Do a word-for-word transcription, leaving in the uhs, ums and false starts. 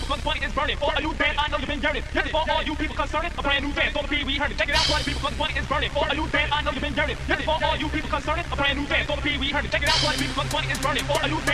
people, cause money is burning. For a new band, I know you've been yearning. This is for all you people concerned. A brand new dance, for the Pee Wee Herman. Check it out, party people, cause money is burning. For a new band, I know you've been yearning. This is for all you people concerned. A brand new dance, for the Pee Wee Herman. Check it out, party people, cause money is burning. For a new band.